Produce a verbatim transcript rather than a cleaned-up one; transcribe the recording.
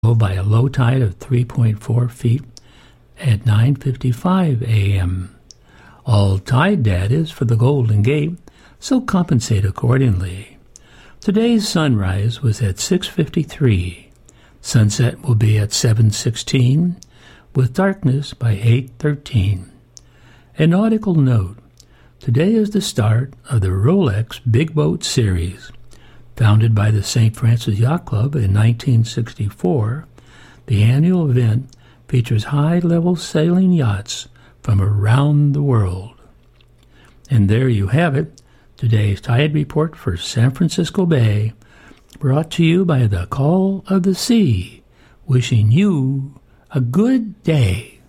by a low tide of three point four feet at nine fifty-five a.m. All tide data is for the Golden Gate, so compensate accordingly. Today's sunrise was at six fifty-three. Sunset will be at seven sixteen, with darkness by eight thirteen. A nautical note. Today is the start of the Rolex Big Boat Series. Founded by the Saint Francis Yacht Club in nineteen sixty-four, the annual event features high-level sailing yachts from around the world. And there you have it, today's Tide Report for San Francisco Bay, brought to you by the Call of the Sea, wishing you a good day.